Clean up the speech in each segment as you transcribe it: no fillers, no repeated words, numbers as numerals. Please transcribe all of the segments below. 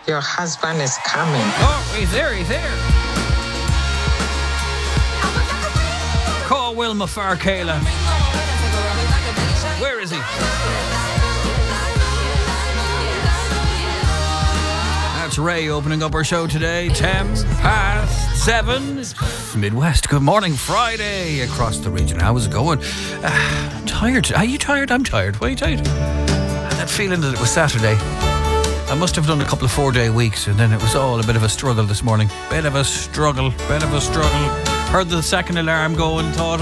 Your husband is coming. Oh, he's there. Call Wilma Farkela. Where is he? That's Ray opening up our show today. 7:10. Midwest. Good morning, Friday across the region. How's it going? Tired. Are you tired? I'm tired. Why are you tired? I had that feeling that it was Saturday. I must have done a couple of 4-day weeks, and then it was all a bit of a struggle this morning. Bit of a struggle. Heard the second alarm go and thought,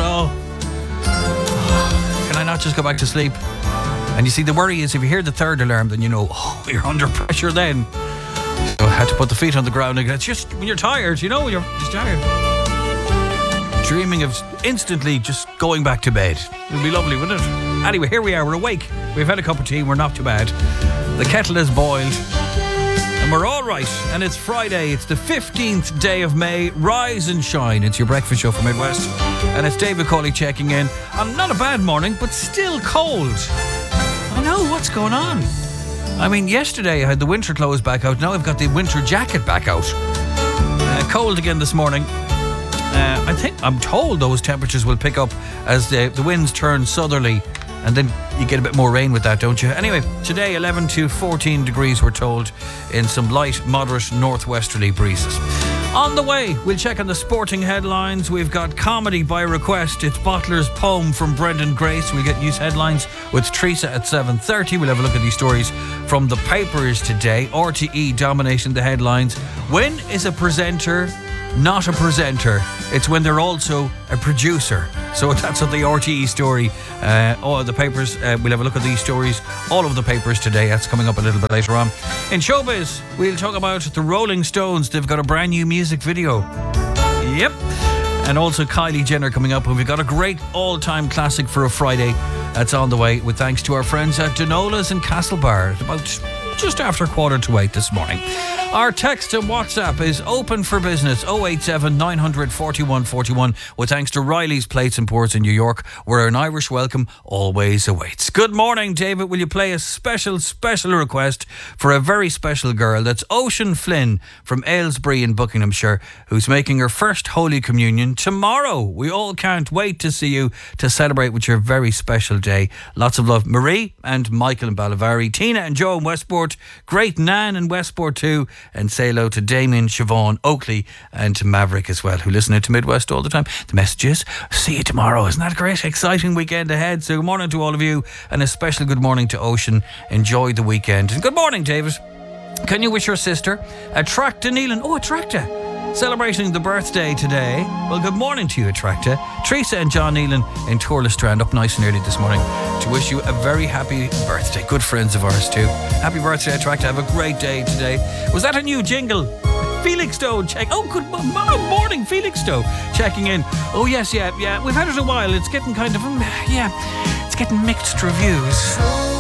can I not just go back to sleep? And you see, the worry is if you hear the third alarm, then you know, you're under pressure then. So I had to put the feet on the ground again. It's just when you're tired, when you're just tired. Dreaming of instantly just going back to bed. It would be lovely, wouldn't it? Anyway, here we are, we're awake. We've had a cup of tea, we're not too bad. The kettle is boiled. And we're all right. And it's Friday. It's the 15th day of May. Rise and shine. It's your breakfast show from Midwest. And it's David Cawley checking in. Not a bad morning, but still cold. I know, what's going on? I mean, yesterday I had the winter clothes back out. Now I've got the winter jacket back out. Cold again this morning. I'm told those temperatures will pick up as the winds turn southerly. And then you get a bit more rain with that, don't you? Anyway, today 11 to 14 degrees we're told, in some light, moderate northwesterly breezes. On the way, we'll check on the sporting headlines. We've got comedy by request. It's Bottler's poem from Brendan Grace. We'll get news headlines with Teresa at 7:30. We'll have a look at these stories from the papers today. RTE dominating the headlines. When is a presenter not a presenter? It's when they're also a producer. So that's what the RTE story, all the papers, we'll have a look at these stories, all of the papers today. That's coming up a little bit later on. In showbiz, we'll talk about the Rolling Stones. They've got a brand new music video. Yep. And also Kylie Jenner coming up. And we've got a great all-time classic for a Friday that's on the way, with thanks to our friends at Donola's in Castlebar. About just after 7:45 this morning. Our text and WhatsApp is open for business, 087 900 41 41, with thanks to Riley's Plates and Pours in New York, where an Irish welcome always awaits. Good morning, David. Will you play a special request for a very special girl? That's Ocean Flynn from Aylesbury in Buckinghamshire, who's making her first Holy Communion tomorrow. We all can't wait to see you to celebrate with your very special day. Lots of love, Marie and Michael in Ballivary, Tina and Joe in Westport, great Nan in Westport too, and say hello to Damien, Siobhan, Oakley and to Maverick as well, who listen to Midwest all the time. The messages, see you tomorrow. Isn't that great? Exciting weekend ahead. So good morning to all of you, and a special good morning to Ocean. Enjoy the weekend. And good morning, David. Can you wish your sister, Attracta Neelan, Attracta, celebrating the birthday today? Well, good morning to you, Attracta. Teresa and John Neelan in Torlestrand, up nice and early this morning to wish you a very happy birthday. Good friends of ours too. Happy birthday, Attracta. Have a great day today. Was that a new jingle? Felix Stowe check. Good morning, Felix Stowe checking in. Oh yes, yeah. We've had it a while. It's getting kind of it's getting mixed reviews.